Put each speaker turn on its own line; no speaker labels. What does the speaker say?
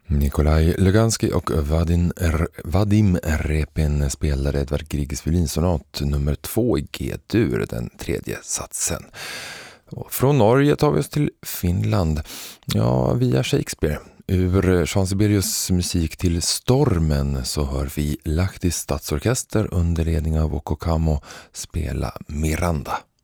Nikolaj Luganski och Vadim Repin spelade Edvard Griegs violinsonat nummer 2 i G-dur, den tredje satsen. Och från Norge tar vi oss till Finland, via Shakespeare. Ur Jean Sibelius musik till Stormen så hör vi Lahtis stadsorkester under ledning av Okokamo spela Miranda.